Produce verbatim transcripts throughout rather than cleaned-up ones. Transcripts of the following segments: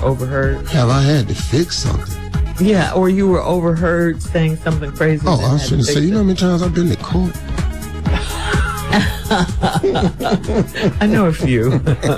overheard? Have I had to fix something? Yeah, or you were overheard saying something crazy. Oh, I shouldn't say. You know how many times I've been to court? I know a few.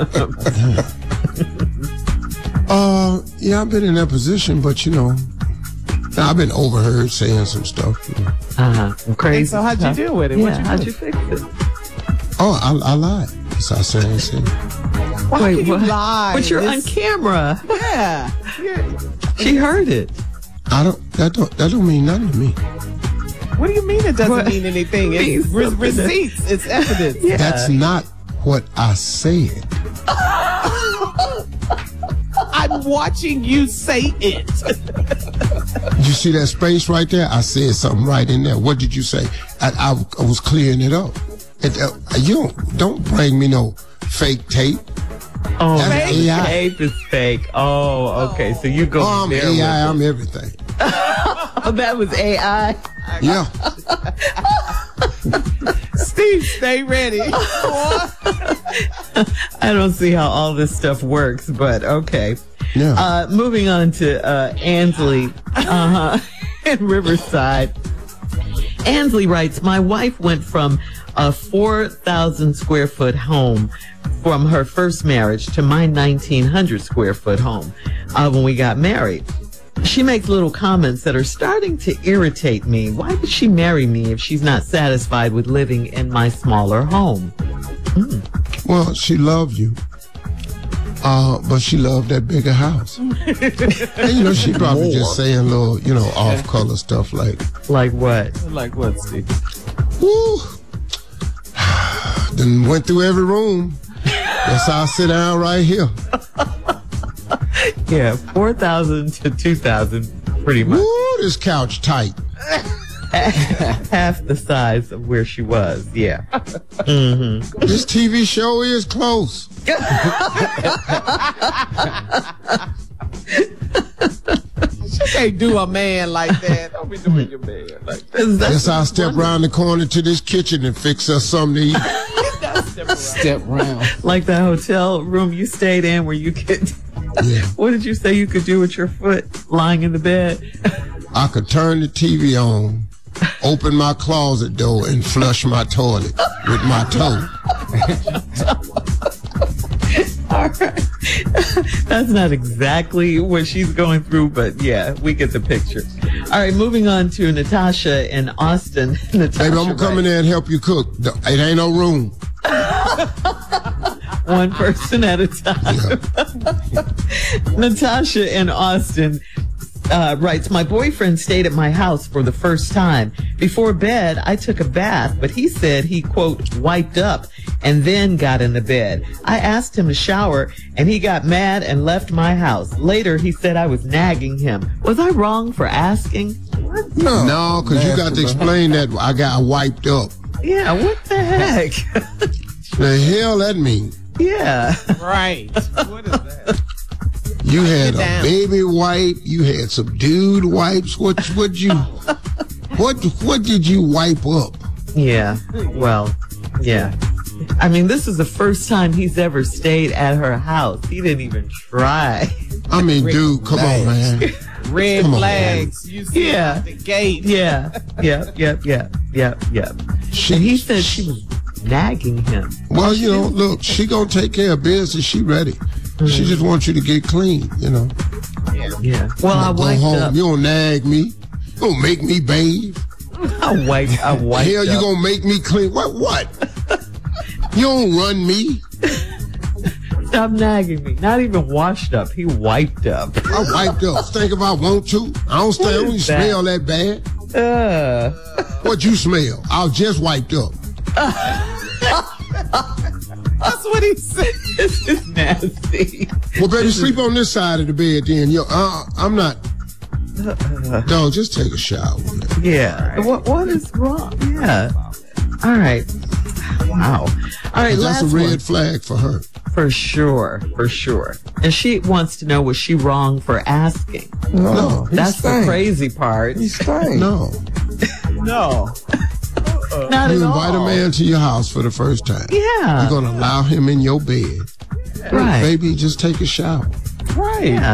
uh, yeah, I've been in that position, but you know, I've been overheard saying some stuff. You know. Uh-huh. Some crazy. So how'd stuff. you deal with it? Yeah, What'd you how'd do? you fix it? Oh, I, I lied. That's how I said it. Said. Why Wait, can you what? lie? But you're It's- on camera. Yeah. You're- She heard it. I don't. That don't. That don't mean nothing to me. What do you mean it doesn't What? mean anything? It's Means re- something. receipts. It's evidence. Yeah. That's not what I said. I'm watching you say it. You see that space right there? I said something right in there. What did you say? I, I, I was clearing it up. It, uh, you don't don't bring me no fake tape. Oh, That's the A I. tape is fake. Oh, okay. So you go Oh, I'm there A with I. it. I'm everything. Oh, that was A I. Yeah. Steve, stay ready. I don't see how all this stuff works, but okay. Yeah. Uh, moving on to uh, Ansley uh-huh, in Riverside. Ansley writes, my wife went from a four thousand square foot home from her first marriage to my nineteen hundred square foot home uh, when we got married. She makes little comments that are starting to irritate me. Why did she marry me if she's not satisfied with living in my smaller home? Mm. Well, she loved you. Uh, but she loved that bigger house. And, you know, she probably just saying little, you know, off-color stuff like, Like what? Like what, Steve? woo. Then went through every room. Guess I'll sit down right here. Yeah, four thousand to two thousand, pretty much. Woo, this couch tight. Half the size of where she was, yeah. Mm-hmm. This T V show is close. She can't do a man like that. Don't be doing your man like that. Guess I'll step around the corner to this kitchen and fix us something to eat. Step around. Like the hotel room you stayed in where you could, Yeah. what did you say you could do with your foot lying in the bed? I could turn the T V on, open my closet door, and flush my toilet with my toe. All right. That's not exactly what she's going through, but yeah, we get the picture. All right, moving on to Natasha in Austin. Natasha, Baby, I'm gonna come in there and help you cook. It ain't no room. one person at a time. Yeah. Natasha in Austin uh, writes, my boyfriend stayed at my house for the first time. Before bed, I took a bath, but he said he, quote, wiped up and then got in the bed. I asked him to shower, and he got mad and left my house. Later, he said I was nagging him. Was I wrong for asking? What? No, no, because you got to explain that I got wiped up. Yeah, what the heck? The hell that mean? Yeah. Right. What is that? You had Get a down. baby wipe. You had some dude wipes. What? What you? What? What did you wipe up? Yeah. Well, yeah. I mean, this is the first time he's ever stayed at her house. He didn't even try. I mean, dude, come on, man. Red Come on, flags. You see Yeah. at the gate. Yeah. Yeah. Yeah. Yeah. Yeah. Yeah. She, And he said she was nagging him. well, you know, look, she gonna take care of business. She ready. Mm-hmm. She just wants you to get clean. You know. Yeah. Well, I Go wiped home. up. You don't nag me. You don't make me bathe. I wiped. I wiped Hell, up. you gonna make me clean? What? What? You don't run me. Stop nagging me. Not even washed up. He wiped up. I wiped up. Think if I want to. I don't stay. I don't is that? smell that bad. Uh, What you smell? I was just wiped up. That's what he said. this is nasty. Well, baby, sleep on this side of the bed then. Yo, uh, I'm not. Dog, just take a shower. Man. Yeah. What What is wrong? Yeah. All right. Wow. All right. That's Last a red one. flag for her. For sure. For sure. And she wants to know, was she wrong for asking? No, That's the crazy part. no. No. Not You at invite all. a man to your house for the first time. Yeah. You're gonna allow him in your bed. Right. Baby, just take a shower. Right. Yeah.